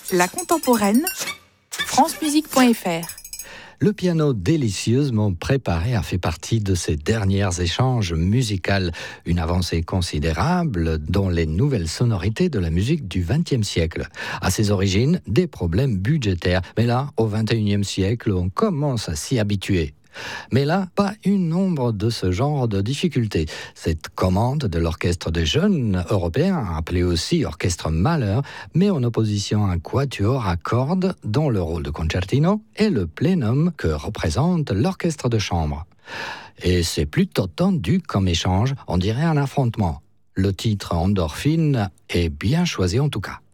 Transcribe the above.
La contemporaine, francemusique.fr. Le piano délicieusement préparé a fait partie de ces derniers échanges musicaux, une avancée considérable dans les nouvelles sonorités de la musique du XXe siècle. À ses origines, des problèmes budgétaires, mais là, au XXIe siècle, on commence à s'y habituer. Mais là, pas une ombre de ce genre de difficultés. Cette commande de l'orchestre des jeunes européens, appelé aussi orchestre Mahler, met en opposition un quatuor à cordes dont le rôle de concertino est le plénum que représente l'orchestre de chambre. Et c'est plutôt tendu comme échange, on dirait un affrontement. Le titre Endorphine est bien choisi en tout cas.